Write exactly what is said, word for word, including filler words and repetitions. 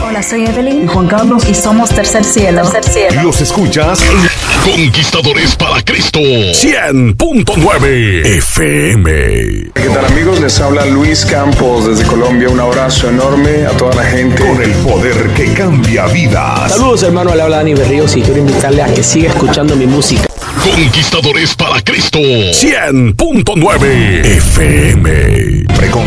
Hola, soy Evelyn. Y Juan Carlos. Y somos Tercer Cielo. Tercer Cielo. Los escuchas en Conquistadores para Cristo cien punto nueve F M. ¿Qué tal, amigos? Les habla Luis Campos desde Colombia. Un abrazo enorme a toda la gente. Con el poder que cambia vidas. Saludos, hermano. Le habla Dani Berríos y quiero invitarle a que siga escuchando mi música. Conquistadores para Cristo cien punto nueve F M.